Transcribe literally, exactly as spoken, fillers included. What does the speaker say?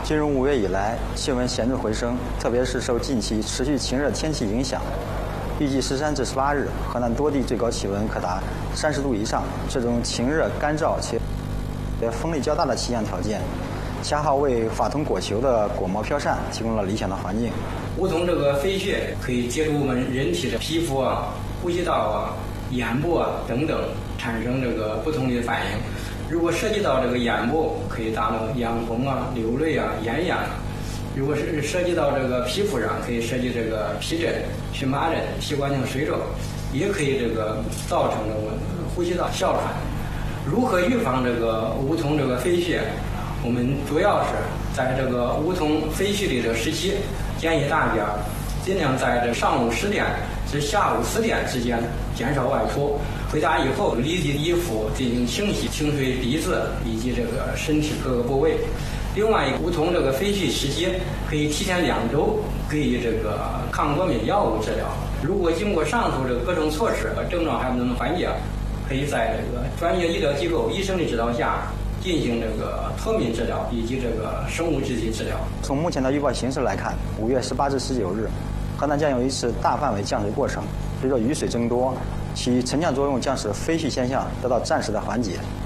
进入五月以来，气温显著回升，特别是受近期持续晴热天气影响。预计十三至十八日，河南多地最高气温可达三十度以上。这种晴热、干燥且风力较大的气象条件，恰好为法桐果球的果毛飘散提供了理想的环境。 梧桐这个飞絮可以接触我们人体的皮肤啊、呼吸道啊、眼部啊等等，产生这个不同的反应。如果涉及到这个眼部，可以达到眼红啊、流泪啊、眼痒啊；如果是涉及到这个皮肤上，可以涉及这个皮疹、荨麻疹、皮冠性水肿，也可以这个造成这个呼吸道哮喘。如何预防这个梧桐这个飞絮？我们主要是在这个梧桐飞絮的这个时期，建议大家尽量在这上午十点至下午四点之间减少外出。回家以后，立即衣服进行清洗，清水鼻子以及这个身体各个部位。另外，梧桐这个飞絮时期可以提前两周给予这个抗过敏药物治疗。如果经过上述这各种措施，症状还不能缓解，可以在这个专业医疗机构医生的指导下进行这个脱敏治疗以及这个生物制剂治疗。 从目前的预报形势来看，五月十八至十九日，河南将有一次大范围降水过程。随着雨水增多，其沉降作用将使飞絮现象得到暂时的缓解。